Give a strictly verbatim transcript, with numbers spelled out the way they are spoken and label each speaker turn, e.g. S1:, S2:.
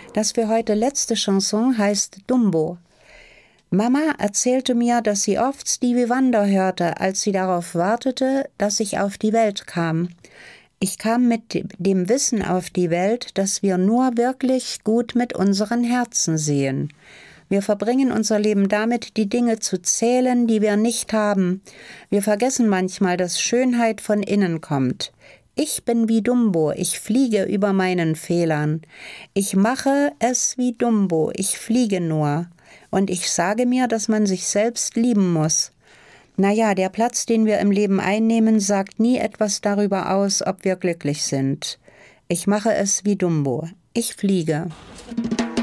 S1: Das für heute letzte Chanson heißt Dumbo. Mama erzählte mir, dass sie oft Stevie Wonder hörte, als sie darauf wartete, dass ich auf die Welt kam. Ich kam mit dem Wissen auf die Welt, dass wir nur wirklich gut mit unseren Herzen sehen. Wir verbringen unser Leben damit, die Dinge zu zählen, die wir nicht haben. Wir vergessen manchmal, dass Schönheit von innen kommt. Ich bin wie Dumbo, ich fliege über meinen Fehlern. Ich mache es wie Dumbo, ich fliege nur. Und ich sage mir, dass man sich selbst lieben muss. Naja, der Platz, den wir im Leben einnehmen, sagt nie etwas darüber aus, ob wir glücklich sind. Ich mache es wie Dumbo. Ich fliege.